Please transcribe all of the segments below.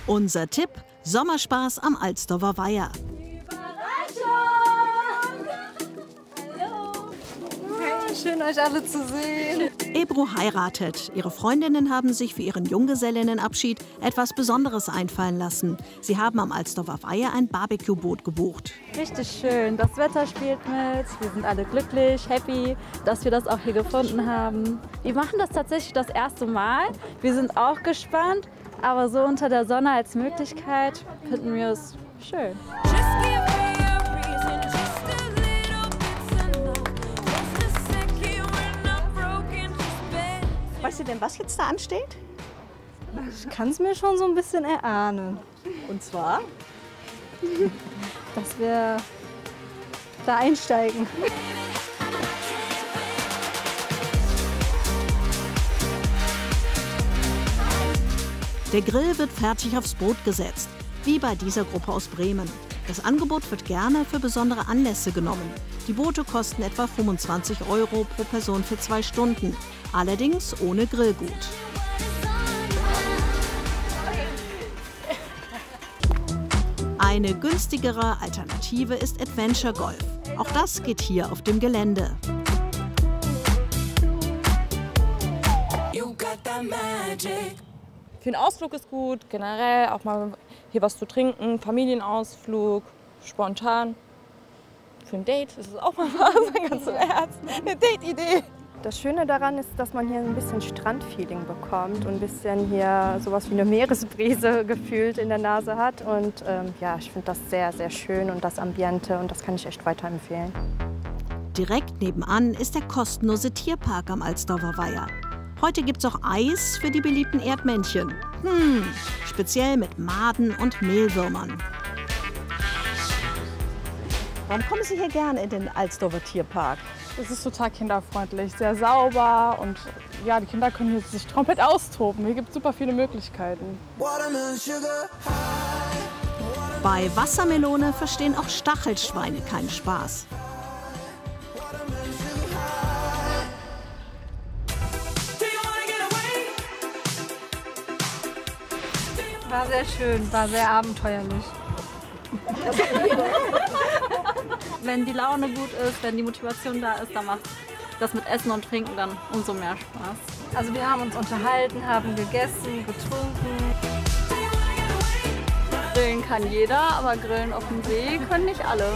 Unser Tipp: Sommerspaß am Alsdorfer Weiher. Schön, euch alle zu sehen. Ebru heiratet. Ihre Freundinnen haben sich für ihren Junggesellinnenabschied etwas Besonderes einfallen lassen. Sie haben am Alsdorfer Weiher ein Barbecue-Boot gebucht. Richtig schön. Das Wetter spielt mit. Wir sind alle glücklich, happy, dass wir das auch hier gefunden haben. Wir machen das tatsächlich das erste Mal. Wir sind auch gespannt. Aber so unter der Sonne als Möglichkeit finden wir es schön. Weißt du denn, was jetzt da ansteht? Ich kann es mir schon so ein bisschen erahnen. Und zwar? Dass wir da einsteigen. Der Grill wird fertig aufs Boot gesetzt, wie bei dieser Gruppe aus Bremen. Das Angebot wird gerne für besondere Anlässe genommen. Die Boote kosten etwa 25 € pro Person für 2 Stunden, allerdings ohne Grillgut. Eine günstigere Alternative ist Adventure Golf. Auch das geht hier auf dem Gelände. Für einen Ausflug ist gut, generell auch mal hier was zu trinken, Familienausflug, spontan. Für ein Date ist es auch mal was, ganz im Ernst, eine Date-Idee. Das Schöne daran ist, dass man hier ein bisschen Strandfeeling bekommt und ein bisschen hier sowas wie eine Meeresbrise gefühlt in der Nase hat. Und ja, ich finde das sehr, sehr schön und das Ambiente und das kann ich echt weiterempfehlen. Direkt nebenan ist der kostenlose Tierpark am Alsdorfer Weiher. Heute gibt's auch Eis für die beliebten Erdmännchen. Speziell mit Maden und Mehlwürmern. Warum kommen Sie hier gerne in den Alsdorfer Tierpark? Es ist total kinderfreundlich, sehr sauber und ja, die Kinder können hier sich komplett austoben. Hier gibt es super viele Möglichkeiten. Bei Wassermelone verstehen auch Stachelschweine keinen Spaß. War sehr schön, war sehr abenteuerlich. Wenn die Laune gut ist, wenn die Motivation da ist, dann macht das mit Essen und Trinken dann umso mehr Spaß. Also wir haben uns unterhalten, haben gegessen, getrunken. Grillen kann jeder, aber Grillen auf dem See können nicht alle.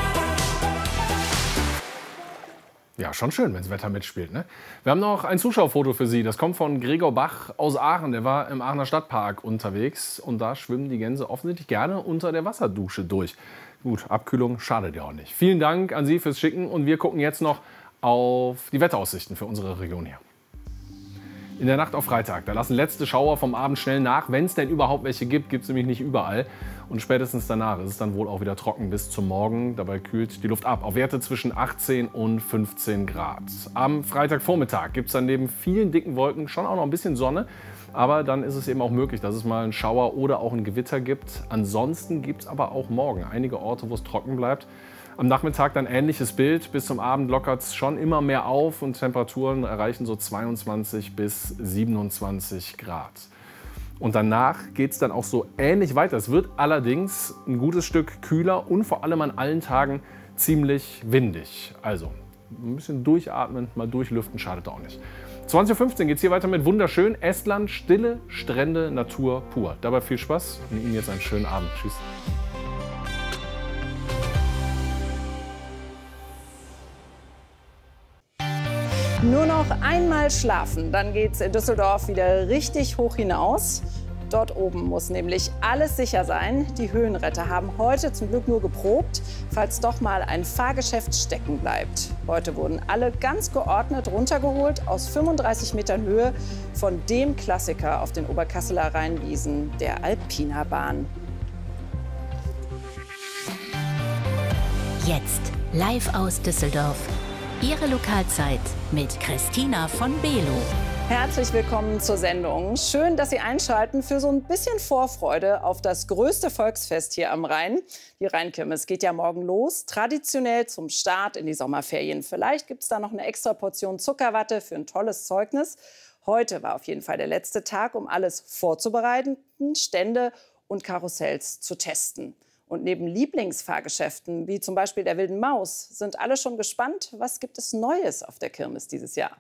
Ja, schon schön, wenn das Wetter mitspielt, ne? Wir haben noch ein Zuschauerfoto für Sie. Das kommt von Gregor Bach aus Aachen. Der war im Aachener Stadtpark unterwegs. Und da schwimmen die Gänse offensichtlich gerne unter der Wasserdusche durch. Gut, Abkühlung schadet ja auch nicht. Vielen Dank an Sie fürs Schicken. Und wir gucken jetzt noch auf die Wetteraussichten für unsere Region hier. In der Nacht auf Freitag, da lassen letzte Schauer vom Abend schnell nach. Wenn es denn überhaupt welche gibt, gibt es nämlich nicht überall. Und spätestens danach ist es dann wohl auch wieder trocken bis zum Morgen. Dabei kühlt die Luft ab auf Werte zwischen 18 und 15 Grad. Am Freitagvormittag gibt es dann neben vielen dicken Wolken schon auch noch ein bisschen Sonne. Aber dann ist es eben auch möglich, dass es mal einen Schauer oder auch ein Gewitter gibt. Ansonsten gibt es aber auch morgen einige Orte, wo es trocken bleibt. Am Nachmittag dann ähnliches Bild. Bis zum Abend lockert es schon immer mehr auf und Temperaturen erreichen so 22 bis 27 Grad. Und danach geht es dann auch so ähnlich weiter. Es wird allerdings ein gutes Stück kühler und vor allem an allen Tagen ziemlich windig. Also ein bisschen durchatmen, mal durchlüften schadet auch nicht. 20:15 Uhr geht es hier weiter mit Wunderschön. Estland, stille Strände, Natur pur. Dabei viel Spaß und Ihnen jetzt einen schönen Abend. Tschüss. Nur noch einmal schlafen, dann geht's in Düsseldorf wieder richtig hoch hinaus. Dort oben muss nämlich alles sicher sein. Die Höhenretter haben heute zum Glück nur geprobt, falls doch mal ein Fahrgeschäft stecken bleibt. Heute wurden alle ganz geordnet runtergeholt aus 35 Metern Höhe von dem Klassiker auf den Oberkasseler Rheinwiesen, der Alpina Bahn. Jetzt live aus Düsseldorf. Ihre Lokalzeit mit Christina von Below. Herzlich willkommen zur Sendung. Schön, dass Sie einschalten für so ein bisschen Vorfreude auf das größte Volksfest hier am Rhein. Die Rheinkirmes geht ja morgen los, traditionell zum Start in die Sommerferien. Vielleicht gibt es da noch eine extra Portion Zuckerwatte für ein tolles Zeugnis. Heute war auf jeden Fall der letzte Tag, um alles vorzubereiten. Stände und Karussells zu testen. Und neben Lieblingsfahrgeschäften, wie zum Beispiel der Wilden Maus, sind alle schon gespannt, was gibt es Neues auf der Kirmes dieses Jahr.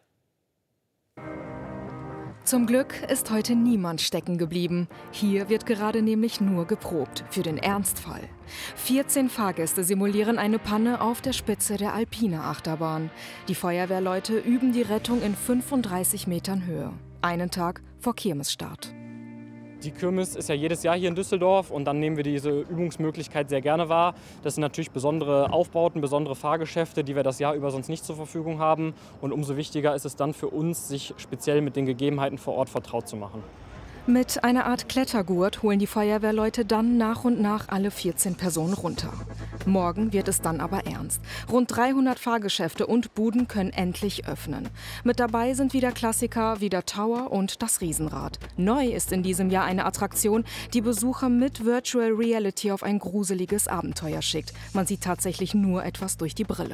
Zum Glück ist heute niemand stecken geblieben. Hier wird gerade nämlich nur geprobt, für den Ernstfall. 14 Fahrgäste simulieren eine Panne auf der Spitze der Alpina-Achterbahn. Die Feuerwehrleute üben die Rettung in 35 Metern Höhe. Einen Tag vor Kirmesstart. Die Kirmes ist ja jedes Jahr hier in Düsseldorf und dann nehmen wir diese Übungsmöglichkeit sehr gerne wahr. Das sind natürlich besondere Aufbauten, besondere Fahrgeschäfte, die wir das Jahr über sonst nicht zur Verfügung haben. Und umso wichtiger ist es dann für uns, sich speziell mit den Gegebenheiten vor Ort vertraut zu machen. Mit einer Art Klettergurt holen die Feuerwehrleute dann nach und nach alle 14 Personen runter. Morgen wird es dann aber ernst. Rund 300 Fahrgeschäfte und Buden können endlich öffnen. Mit dabei sind wieder Klassiker wie der Tower und das Riesenrad. Neu ist in diesem Jahr eine Attraktion, die Besucher mit Virtual Reality auf ein gruseliges Abenteuer schickt. Man sieht tatsächlich nur etwas durch die Brille.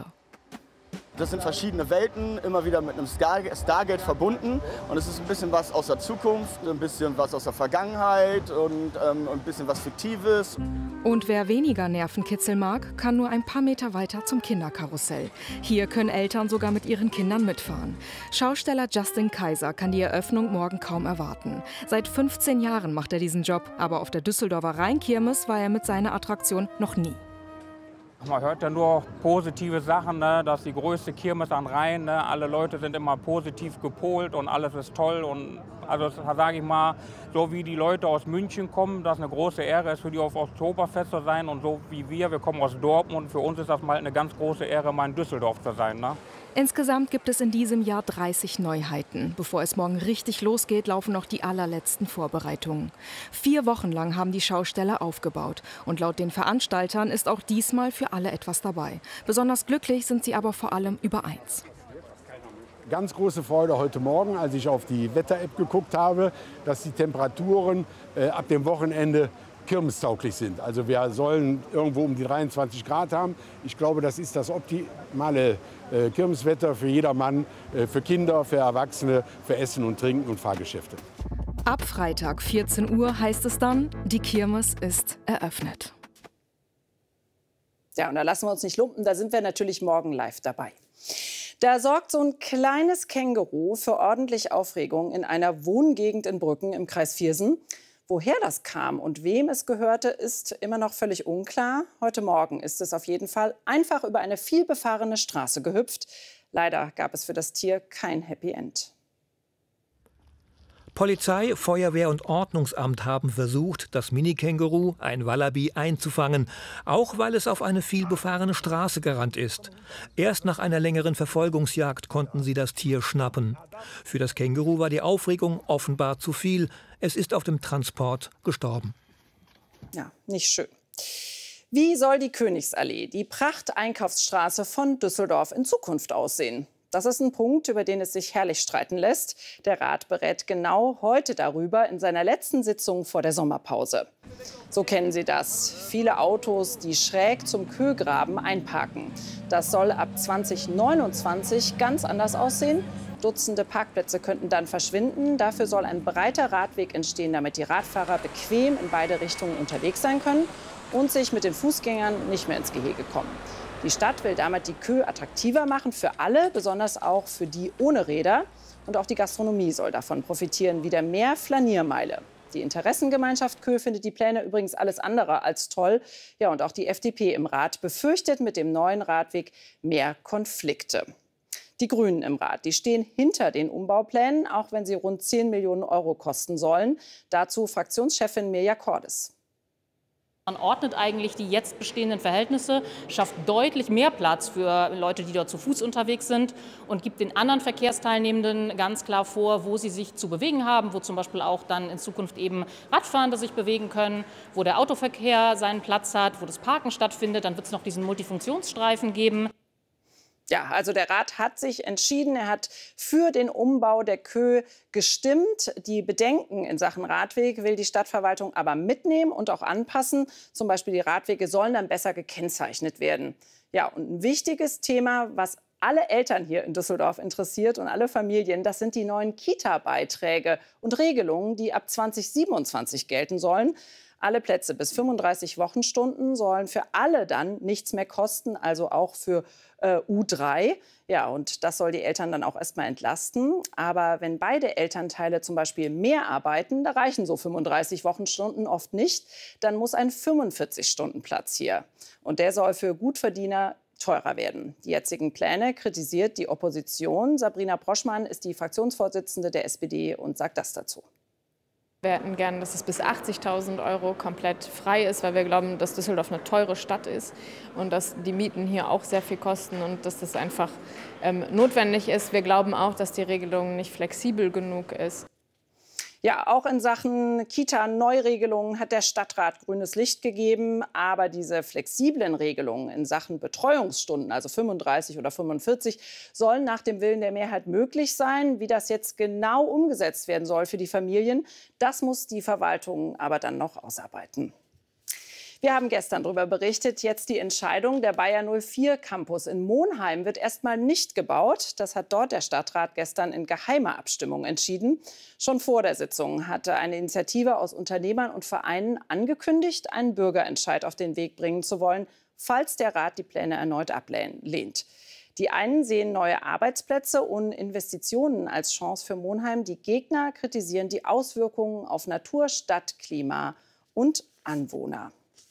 Das sind verschiedene Welten, immer wieder mit einem Stargate verbunden. Und es ist ein bisschen was aus der Zukunft, ein bisschen was aus der Vergangenheit und ein bisschen was Fiktives. Und wer weniger Nervenkitzel mag, kann nur ein paar Meter weiter zum Kinderkarussell. Hier können Eltern sogar mit ihren Kindern mitfahren. Schausteller Justin Kaiser kann die Eröffnung morgen kaum erwarten. Seit 15 Jahren macht er diesen Job, aber auf der Düsseldorfer Rheinkirmes war er mit seiner Attraktion noch nie. Man hört ja nur positive Sachen, ne? Das ist die größte Kirmes am Rhein. Ne? Alle Leute sind immer positiv gepolt und alles ist toll. Und also sage ich mal, so wie die Leute aus München kommen, das eine große Ehre ist für die auf Oktoberfest zu sein. Und so wie wir kommen aus Dortmund. Für uns ist das mal eine ganz große Ehre, mal in Düsseldorf zu sein. Ne? Insgesamt gibt es in diesem Jahr 30 Neuheiten. Bevor es morgen richtig losgeht, laufen noch die allerletzten Vorbereitungen. 4 Wochen lang haben die Schausteller aufgebaut. Und laut den Veranstaltern ist auch diesmal für alle etwas dabei. Besonders glücklich sind sie aber vor allem über eins. Ganz große Freude heute Morgen, als ich auf die Wetter-App geguckt habe, dass die Temperaturen ab dem Wochenende kirmestauglich sind. Also wir sollen irgendwo um die 23 Grad haben. Ich glaube, das ist das optimale Kirmeswetter für jedermann, für Kinder, für Erwachsene, für Essen und Trinken und Fahrgeschäfte. Ab Freitag 14 Uhr heißt es dann, die Kirmes ist eröffnet. Ja, und da lassen wir uns nicht lumpen, da sind wir natürlich morgen live dabei. Da sorgt so ein kleines Känguru für ordentlich Aufregung in einer Wohngegend in Brücken im Kreis Viersen. Woher das kam und wem es gehörte, ist immer noch völlig unklar. Heute Morgen ist es auf jeden Fall einfach über eine vielbefahrene Straße gehüpft. Leider gab es für das Tier kein Happy End. Polizei, Feuerwehr und Ordnungsamt haben versucht, das Mini-Känguru, ein Wallaby, einzufangen, auch weil es auf eine vielbefahrene Straße gerannt ist. Erst nach einer längeren Verfolgungsjagd konnten sie das Tier schnappen. Für das Känguru war die Aufregung offenbar zu viel. Es ist auf dem Transport gestorben. Ja, nicht schön. Wie soll die Königsallee, die Prachteinkaufsstraße von Düsseldorf, in Zukunft aussehen? Das ist ein Punkt, über den es sich herrlich streiten lässt. Der Rat berät genau heute darüber in seiner letzten Sitzung vor der Sommerpause. So kennen Sie das. Viele Autos, die schräg zum Kögraben einparken. Das soll ab 2029 ganz anders aussehen. Dutzende Parkplätze könnten dann verschwinden. Dafür soll ein breiter Radweg entstehen, damit die Radfahrer bequem in beide Richtungen unterwegs sein können und sich mit den Fußgängern nicht mehr ins Gehege kommen. Die Stadt will damit die Kö attraktiver machen für alle, besonders auch für die ohne Räder. Und auch die Gastronomie soll davon profitieren, wieder mehr Flaniermeile. Die Interessengemeinschaft Kö findet die Pläne übrigens alles andere als toll. Ja, und auch die FDP im Rat befürchtet mit dem neuen Radweg mehr Konflikte. Die Grünen im Rat, die stehen hinter den Umbauplänen, auch wenn sie rund 10 Millionen Euro kosten sollen. Dazu Fraktionschefin Mirja Cordes. Man ordnet eigentlich die jetzt bestehenden Verhältnisse, schafft deutlich mehr Platz für Leute, die dort zu Fuß unterwegs sind und gibt den anderen Verkehrsteilnehmenden ganz klar vor, wo sie sich zu bewegen haben, wo zum Beispiel auch dann in Zukunft eben Radfahrende sich bewegen können, wo der Autoverkehr seinen Platz hat, wo das Parken stattfindet. Dann wird es noch diesen Multifunktionsstreifen geben. Ja, also der Rat hat sich entschieden. Er hat für den Umbau der Kö gestimmt. Die Bedenken in Sachen Radweg will die Stadtverwaltung aber mitnehmen und auch anpassen. Zum Beispiel die Radwege sollen dann besser gekennzeichnet werden. Ja, und ein wichtiges Thema, was alle Eltern hier in Düsseldorf interessiert und alle Familien, das sind die neuen Kita-Beiträge und Regelungen, die ab 2027 gelten sollen. Alle Plätze bis 35 Wochenstunden sollen für alle dann nichts mehr kosten, also auch für U3. Ja, und das soll die Eltern dann auch erstmal entlasten. Aber wenn beide Elternteile zum Beispiel mehr arbeiten, da reichen so 35 Wochenstunden oft nicht, dann muss ein 45-Stunden-Platz hier. Und der soll für Gutverdiener teurer werden. Die jetzigen Pläne kritisiert die Opposition. Sabrina Proschmann ist die Fraktionsvorsitzende der SPD und sagt das dazu. Wir hätten gern, dass es bis 80.000 € komplett frei ist, weil wir glauben, dass Düsseldorf eine teure Stadt ist und dass die Mieten hier auch sehr viel kosten und dass das einfach notwendig ist. Wir glauben auch, dass die Regelung nicht flexibel genug ist. Ja, auch in Sachen Kita-Neuregelungen hat der Stadtrat grünes Licht gegeben. Aber diese flexiblen Regelungen in Sachen Betreuungsstunden, also 35 oder 45, sollen nach dem Willen der Mehrheit möglich sein. Wie das jetzt genau umgesetzt werden soll für die Familien, das muss die Verwaltung aber dann noch ausarbeiten. Wir haben gestern darüber berichtet, jetzt die Entscheidung. Der Bayer 04 Campus in Monheim wird erstmal nicht gebaut. Das hat dort der Stadtrat gestern in geheimer Abstimmung entschieden. Schon vor der Sitzung hatte eine Initiative aus Unternehmern und Vereinen angekündigt, einen Bürgerentscheid auf den Weg bringen zu wollen, falls der Rat die Pläne erneut ablehnt. Die einen sehen neue Arbeitsplätze und Investitionen als Chance für Monheim. Die Gegner kritisieren die Auswirkungen auf Natur, Stadt, Klima und Anwohner.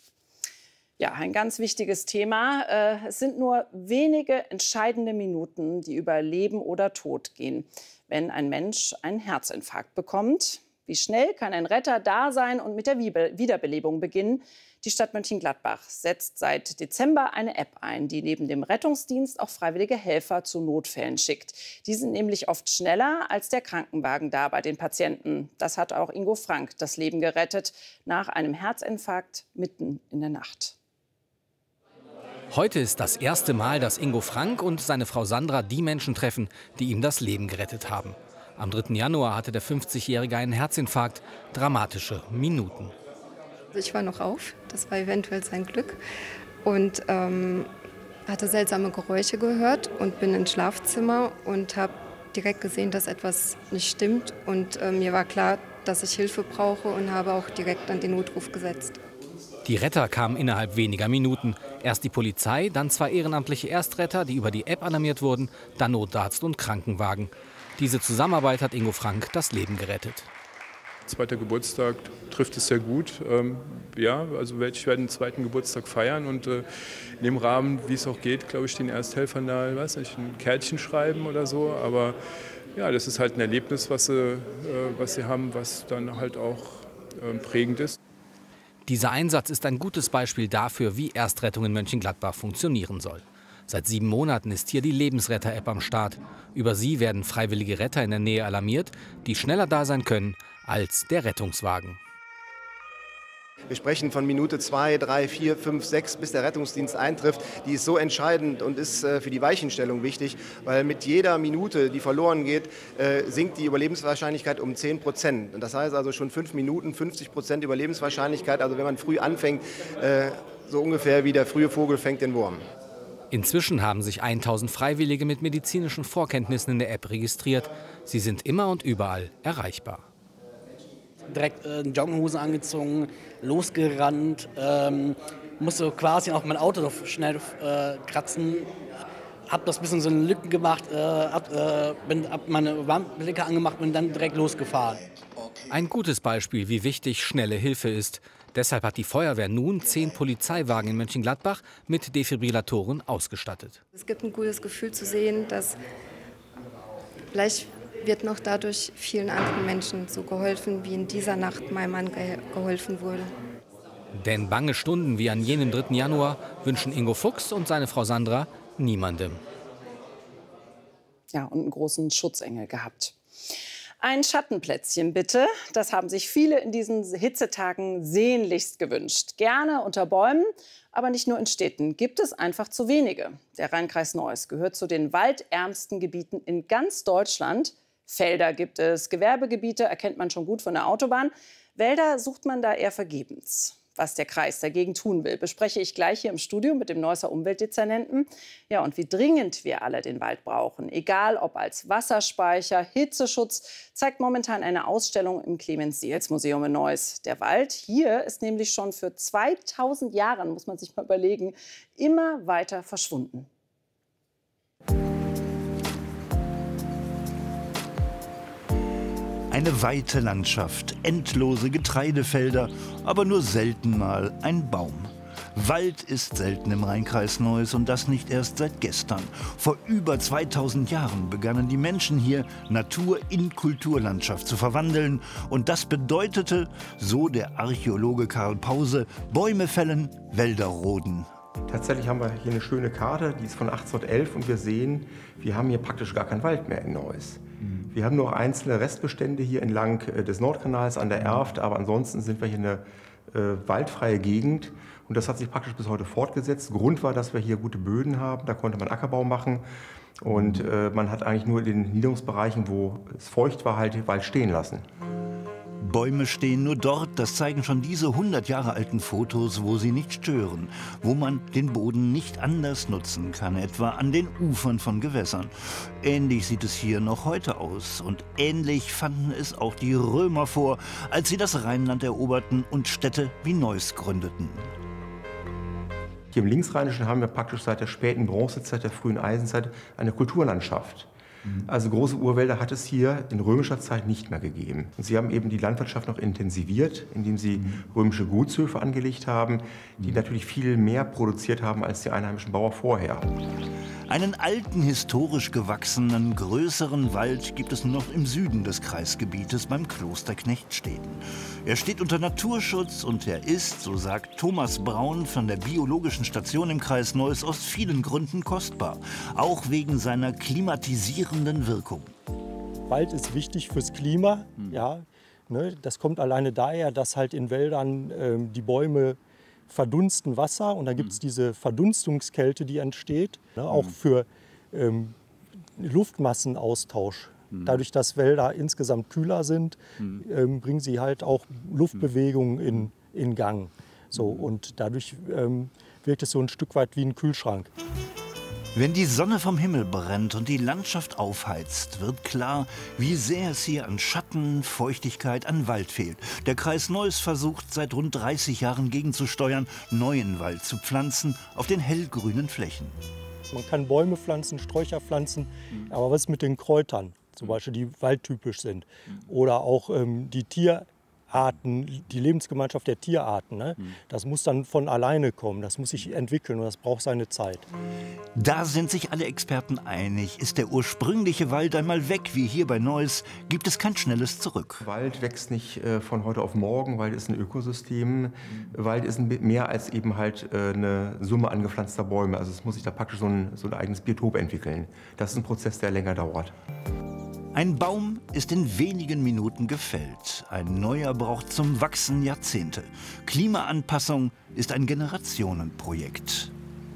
Ja, ein ganz wichtiges Thema. Es sind nur wenige entscheidende Minuten, die über Leben oder Tod gehen, wenn ein Mensch einen Herzinfarkt bekommt. Wie schnell kann ein Retter da sein und mit der Wiederbelebung beginnen? Die Stadt Mönchengladbach setzt seit Dezember eine App ein, die neben dem Rettungsdienst auch freiwillige Helfer zu Notfällen schickt. Die sind nämlich oft schneller als der Krankenwagen da bei den Patienten. Das hat auch Ingo Frank das Leben gerettet nach einem Herzinfarkt mitten in der Nacht. Heute ist das erste Mal, dass Ingo Frank und seine Frau Sandra die Menschen treffen, die ihm das Leben gerettet haben. Am 3. Januar hatte der 50-Jährige einen Herzinfarkt. Dramatische Minuten. Ich war noch auf, das war eventuell sein Glück. Und hatte seltsame Geräusche gehört und bin ins Schlafzimmer und habe direkt gesehen, dass etwas nicht stimmt. Und mir war klar, dass ich Hilfe brauche und habe auch direkt an den Notruf gesetzt. Die Retter kamen innerhalb weniger Minuten. Erst die Polizei, dann 2 ehrenamtliche Erstretter, die über die App alarmiert wurden, dann Notarzt und Krankenwagen. Diese Zusammenarbeit hat Ingo Frank das Leben gerettet. 2. Geburtstag trifft es sehr gut. Ja, also ich werde den 2. Geburtstag feiern und in dem Rahmen, wie es auch geht, glaube ich, den Ersthelfern da, weiß nicht, ein Kärtchen schreiben oder so. Aber ja, das ist halt ein Erlebnis, was sie haben, was dann halt auch prägend ist. Dieser Einsatz ist ein gutes Beispiel dafür, wie Erstrettung in Mönchengladbach funktionieren soll. Seit 7 Monaten ist hier die Lebensretter-App am Start. Über sie werden freiwillige Retter in der Nähe alarmiert, die schneller da sein können als der Rettungswagen. Wir sprechen von Minute 2, 3, 4, 5, 6, bis der Rettungsdienst eintrifft. Die ist so entscheidend und ist für die Weichenstellung wichtig, weil mit jeder Minute, die verloren geht, sinkt die Überlebenswahrscheinlichkeit um 10%. Und das heißt also schon 5 Minuten, 50% Überlebenswahrscheinlichkeit. Also wenn man früh anfängt, so ungefähr wie der frühe Vogel fängt den Wurm. Inzwischen haben sich 1000 Freiwillige mit medizinischen Vorkenntnissen in der App registriert. Sie sind immer und überall erreichbar. Direkt Jogginghose angezogen, losgerannt, musste quasi auch mein Auto schnell kratzen, hab das bisschen so eine Lücke gemacht, hab meine Warnblinker angemacht und dann direkt losgefahren. Ein gutes Beispiel, wie wichtig schnelle Hilfe ist. Deshalb hat die Feuerwehr nun 10 Polizeiwagen in Mönchengladbach mit Defibrillatoren ausgestattet. Es gibt ein gutes Gefühl zu sehen, dass vielleicht wird noch dadurch vielen anderen Menschen so geholfen, wie in dieser Nacht meinem Mann geholfen wurde. Denn bange Stunden wie an jenem 3. Januar wünschen Ingo Fuchs und seine Frau Sandra niemandem. Ja, und einen großen Schutzengel gehabt. Ein Schattenplätzchen bitte, das haben sich viele in diesen Hitzetagen sehnlichst gewünscht. Gerne unter Bäumen, aber nicht nur in Städten, gibt es einfach zu wenige. Der Rheinkreis Neuss gehört zu den waldärmsten Gebieten in ganz Deutschland. Felder gibt es, Gewerbegebiete erkennt man schon gut von der Autobahn. Wälder sucht man da eher vergebens. Was der Kreis dagegen tun will, bespreche ich gleich hier im Studio mit dem Neusser Umweltdezernenten. Ja, und wie dringend wir alle den Wald brauchen, egal ob als Wasserspeicher, Hitzeschutz, zeigt momentan eine Ausstellung im Clemens-Seels-Museum in Neuss. Der Wald hier ist nämlich schon für 2000 Jahre, muss man sich mal überlegen, immer weiter verschwunden. Eine weite Landschaft, endlose Getreidefelder, aber nur selten mal ein Baum. Wald ist selten im Rheinkreis Neuss und das nicht erst seit gestern. Vor über 2000 Jahren begannen die Menschen hier, Natur in Kulturlandschaft zu verwandeln. Und das bedeutete, so der Archäologe Karl Pause, Bäume fällen, Wälder roden. Tatsächlich haben wir hier eine schöne Karte, die ist von 1811 und wir sehen, wir haben hier praktisch gar keinen Wald mehr in Neuss. Wir haben nur einzelne Restbestände hier entlang des Nordkanals an der Erft, aber ansonsten sind wir hier eine waldfreie Gegend und das hat sich praktisch bis heute fortgesetzt. Grund war, dass wir hier gute Böden haben, da konnte man Ackerbau machen und man hat eigentlich nur in den Niederungsbereichen, wo es feucht war, halt den Wald stehen lassen. Bäume stehen nur dort, das zeigen schon diese 100 Jahre alten Fotos, wo sie nicht stören, wo man den Boden nicht anders nutzen kann, etwa an den Ufern von Gewässern. Ähnlich sieht es hier noch heute aus und ähnlich fanden es auch die Römer vor, als sie das Rheinland eroberten und Städte wie Neuss gründeten. Hier im Linksrheinischen haben wir praktisch seit der späten Bronzezeit, der frühen Eisenzeit eine Kulturlandschaft. Also große Urwälder hat es hier in römischer Zeit nicht mehr gegeben. Und sie haben eben die Landwirtschaft noch intensiviert, indem sie römische Gutshöfe angelegt haben, die natürlich viel mehr produziert haben als die einheimischen Bauern vorher. Einen alten, historisch gewachsenen, größeren Wald gibt es nur noch im Süden des Kreisgebietes beim Kloster Knechtsteden. Er steht unter Naturschutz und er ist, so sagt Thomas Braun von der Biologischen Station im Kreis Neuss, aus vielen Gründen kostbar. Auch wegen seiner klimatisierenden Wirkung. Wald ist wichtig fürs Klima. Ja, ne, das kommt alleine daher, dass halt in Wäldern die Bäume verdunsten Wasser und dann gibt es diese Verdunstungskälte, die entsteht, ne, auch für Luftmassenaustausch. Dadurch, dass Wälder insgesamt kühler sind, bringen sie halt auch Luftbewegungen in Gang. So, und dadurch wirkt es so ein Stück weit wie ein Kühlschrank. Wenn die Sonne vom Himmel brennt und die Landschaft aufheizt, wird klar, wie sehr es hier an Schatten, Feuchtigkeit, an Wald fehlt. Der Kreis Neuss versucht seit rund 30 Jahren gegenzusteuern, neuen Wald zu pflanzen auf den hellgrünen Flächen. Man kann Bäume pflanzen, Sträucher pflanzen, aber was ist mit den Kräutern, zum Beispiel, die waldtypisch sind? Oder auch die Tierarten, die Lebensgemeinschaft der Tierarten, ne? Das muss dann von alleine kommen, das muss sich entwickeln und das braucht seine Zeit. Da sind sich alle Experten einig. Ist der ursprüngliche Wald einmal weg, wie hier bei Neuss, gibt es kein schnelles Zurück. Wald wächst nicht von heute auf morgen, Wald ist ein Ökosystem. Wald ist mehr als eben halt eine Summe angepflanzter Bäume. Also es muss sich da praktisch so ein eigenes Biotop entwickeln. Das ist ein Prozess, der länger dauert. Ein Baum ist in wenigen Minuten gefällt. Ein neuer braucht zum Wachsen Jahrzehnte. Klimaanpassung ist ein Generationenprojekt.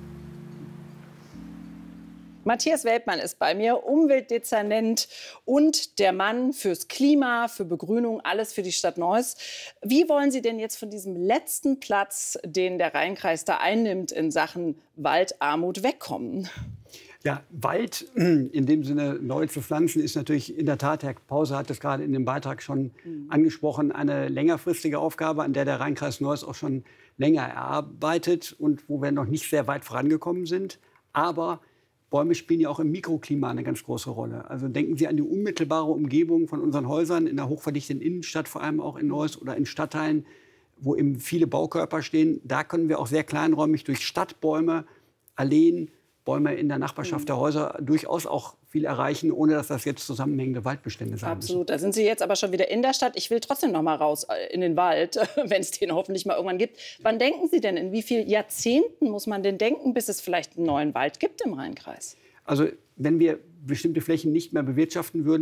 Matthias Weltmann ist bei mir, Umweltdezernent und der Mann fürs Klima, für Begrünung, alles für die Stadt Neuss. Wie wollen Sie denn jetzt von diesem letzten Platz, den der Rheinkreis da einnimmt in Sachen Waldarmut, wegkommen? Ja, Wald in dem Sinne neu zu pflanzen ist natürlich in der Tat, Herr Pause hat es gerade in dem Beitrag schon angesprochen, eine längerfristige Aufgabe, an der der Rheinkreis Neuss auch schon länger erarbeitet und wo wir noch nicht sehr weit vorangekommen sind. Aber Bäume spielen ja auch im Mikroklima eine ganz große Rolle. Also denken Sie an die unmittelbare Umgebung von unseren Häusern in der hochverdichteten Innenstadt, vor allem auch in Neuss oder in Stadtteilen, wo eben viele Baukörper stehen. Da können wir auch sehr kleinräumig durch Stadtbäume, Alleen, Bäume in der Nachbarschaft der Häuser durchaus auch viel erreichen, ohne dass das jetzt zusammenhängende Waldbestände sein müssen. Absolut, da sind Sie jetzt aber schon wieder in der Stadt. Ich will trotzdem noch mal raus in den Wald, wenn es den hoffentlich mal irgendwann gibt. Wann denken Sie denn, in wie vielen Jahrzehnten muss man denn denken, bis es vielleicht einen neuen Wald gibt im Rheinkreis? Also wenn wir bestimmte Flächen nicht mehr bewirtschaften würden,